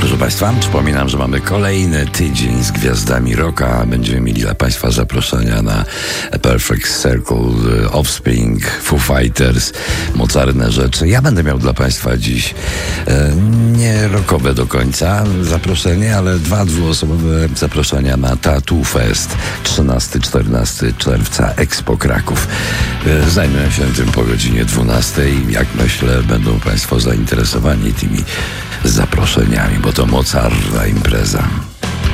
Proszę Państwa, przypominam, że mamy kolejny tydzień z gwiazdami rocka. Będziemy mieli dla Państwa zaproszenia na Perfect Circle, Offspring, Foo Fighters, mocarne rzeczy. Ja będę miał dla Państwa dziś nie rockowe do końca zaproszenie, ale 2 dwuosobowe zaproszenia na Tattoo Fest 13-14 czerwca Expo Kraków. Zajmę się tym po godzinie 12. Jak myślę, będą Państwo zainteresowani tymi zaproszeniami, bo to mocarna impreza.